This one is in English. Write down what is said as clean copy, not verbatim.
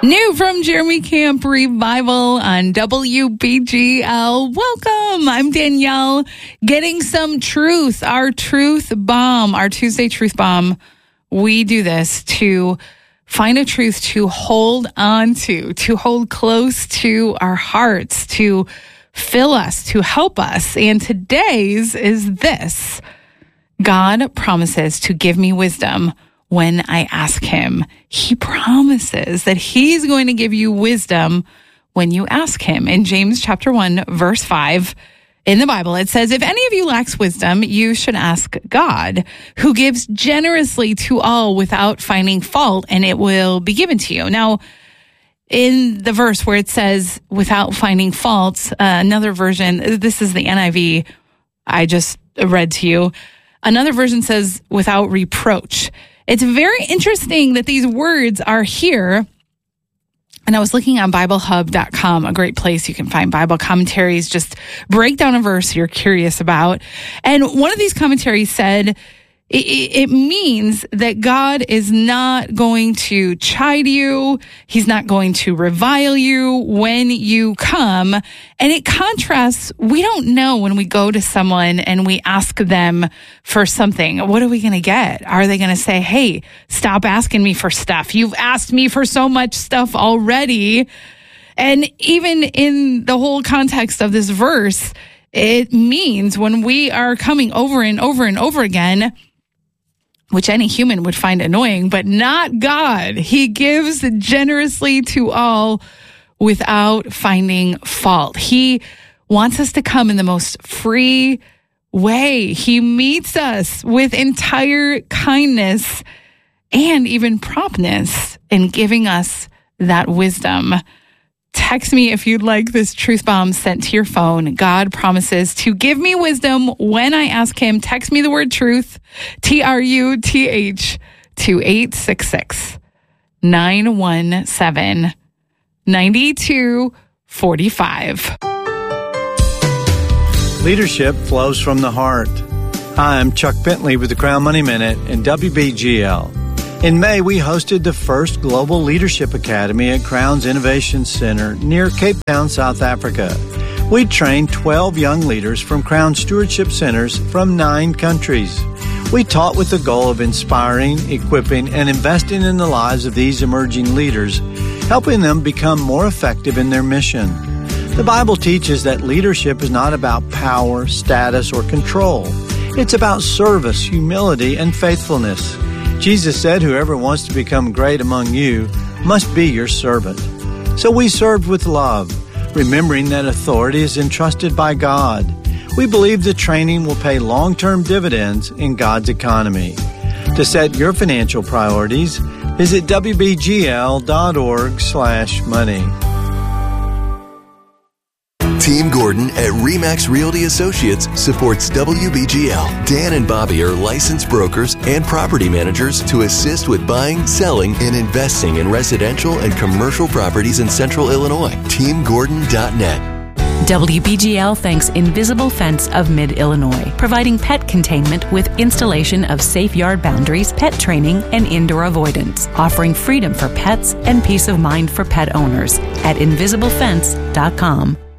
New from Jeremy Camp Revival on WBGL. Welcome. I'm Danielle. Getting some truth, our truth bomb, our Tuesday truth bomb. We do this to find a truth to hold on to hold close to our hearts, to fill us, to help us. And today's is this: God promises to give me wisdom when I ask him. He promises that he's going to give you wisdom when you ask him. In James chapter 1, verse 5, in the Bible, it says, if any of you lacks wisdom, you should ask God, who gives generously to all without finding fault, and it will be given to you. Now, in the verse where it says without finding fault, another version, this is the NIV I just read to you. Another version says without reproach. It's very interesting that these words are here. And I was looking on BibleHub.com, a great place you can find Bible commentaries, just break down a verse you're curious about. And one of these commentaries said, it means that God is not going to chide you. He's not going to revile you when you come. And it contrasts, we don't know when we go to someone and we ask them for something, what are we going to get? Are they going to say, hey, stop asking me for stuff. You've asked me for so much stuff already. And even in the whole context of this verse, it means when we are coming over and over and over again, which any human would find annoying, but not God. He gives generously to all without finding fault. He wants us to come in the most free way. He meets us with entire kindness and even promptness in giving us that wisdom. Text me if you'd like this truth bomb sent to your phone. God promises to give me wisdom when I ask him. Text me the word truth, TRUTH, to 866-917-9245. Leadership flows from the heart. Hi, I'm Chuck Bentley with the Crown Money Minute and WBGL. In May, we hosted the first Global Leadership Academy at Crown's Innovation Center near Cape Town, South Africa. We trained 12 young leaders from Crown Stewardship Centers from 9 countries. We taught with the goal of inspiring, equipping, and investing in the lives of these emerging leaders, helping them become more effective in their mission. The Bible teaches that leadership is not about power, status, or control. It's about service, humility, and faithfulness. Jesus said, whoever wants to become great among you must be your servant. So we served with love, remembering that authority is entrusted by God. We believe the training will pay long-term dividends in God's economy. To set your financial priorities, visit WBGL.org/money. Team Gordon at RE/MAX Realty Associates supports WBGL. Dan and Bobby are licensed brokers and property managers to assist with buying, selling, and investing in residential and commercial properties in Central Illinois. TeamGordon.net. WBGL thanks Invisible Fence of Mid-Illinois, providing pet containment with installation of safe yard boundaries, pet training, and indoor avoidance, offering freedom for pets and peace of mind for pet owners at invisiblefence.com.